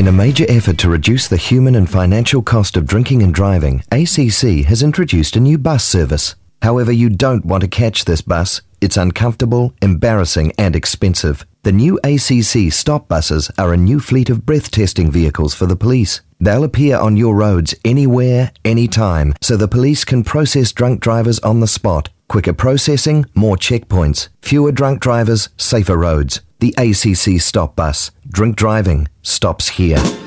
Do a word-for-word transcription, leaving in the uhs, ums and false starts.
In a major effort to reduce the human and financial cost of drinking and driving, A C C has introduced a new bus service. However, you don't want to catch this bus. It's uncomfortable, embarrassing and expensive. The new A C C stop buses are a new fleet of breath testing vehicles for the police. They'll appear on your roads anywhere, anytime, so the police can process drunk drivers on the spot. Quicker processing, more checkpoints, fewer drunk drivers, safer roads. The A C C Stop Bus. Drink driving stops here.